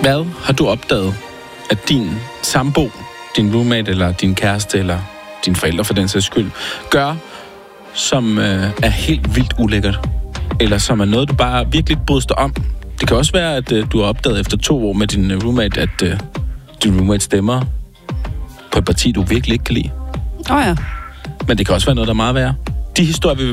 Hvad har du opdaget, at din sambo, din roommate, eller din kæreste, eller dine forældre for den sags skyld, gør, som er helt vildt ulækkert? Eller som er noget, du bare virkelig bryder dig om? Det kan også være, at du har opdaget efter 2 år med din roommate, at din roommate stemmer på et parti, du virkelig ikke kan lide. Ja. Men det kan også være noget, der er meget værre. De historier vil vi